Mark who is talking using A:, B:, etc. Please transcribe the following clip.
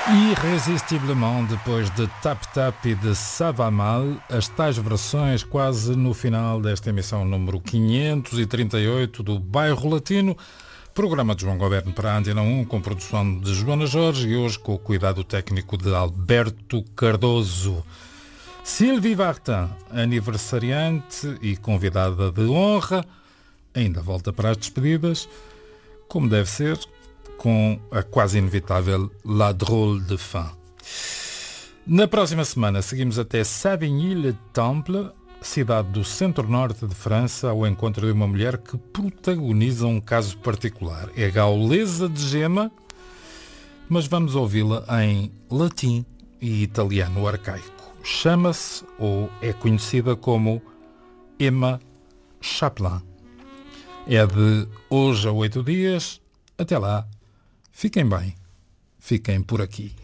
A: Irresistiblement, depois de Tap Tap e de Ça Va Mal, as tais versões quase no final desta emissão número 538 do Bairro Latino, programa de João Goberno para a Antena 1, com produção de Joana Jorge e hoje com o cuidado técnico de Alberto Cardoso. Sylvie Vartan, aniversariante e convidada de honra, ainda volta para as despedidas, como deve ser, com a quase inevitável La Drôle de Fin. Na próxima semana seguimos até Savigny-le-Temple, cidade do centro-norte de França, ao encontro de uma mulher que protagoniza um caso particular. É gaulesa de gema, mas vamos ouvi-la em latim e italiano arcaico. Chama-se, ou é conhecida como, Emma Chaplin. É de hoje a 8 dias. Até lá. Fiquem bem. Fiquem por aqui.